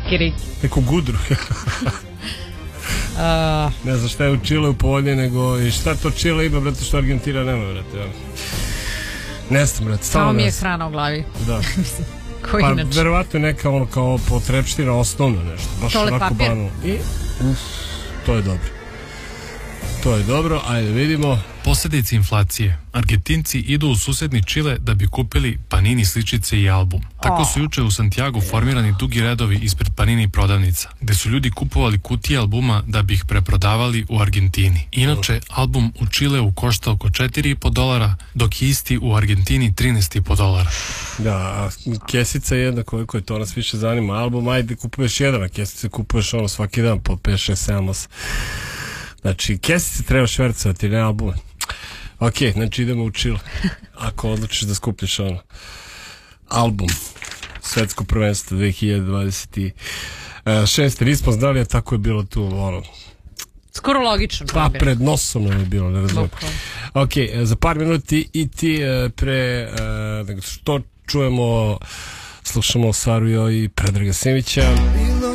Kiri. Neku gudru. Ne znam šta je u Čileu povoljnije nego i šta to Čile ima, brate, što Argentina nema, brate. Ne znam, brate, samo mi je hrana u glavi. Da. Pa verovatno je neka ono kao potrepština osnovno nešto. Baš toalet papir. I to je dobro. To je dobro, ajde vidimo. Posljedice inflacije. Argentinci idu u susedni Čile da bi kupili Panini sličice i album. Tako su juče u Santiagu formirani dugi redovi ispred Panini prodavnica, gde su ljudi kupovali kutije albuma da bi ih preprodavali u Argentini. Inače, album u Čileu košta oko $4,5, dok je isti u Argentini $13,5. Da, a kesica je jedna, koliko je to nas više zanima. Album, ajde kupuješ jedan, a kesice kupuješ ono svaki dan po 5, 6, 7, 8. Znači, kesice treba švercati, ne albume. Ok, znači idemo u Čile. Ako odlučiš da skupljiš ono album Svetsko prvenstvo 2026. Nismo znali, a tako je bilo tu ono. Skoro logično. Pa pred nosom nam je bilo, ne razumijem. Ok, za par minuti i ti pre nego što čujemo, slušamo Sarujo i Predraga Simića.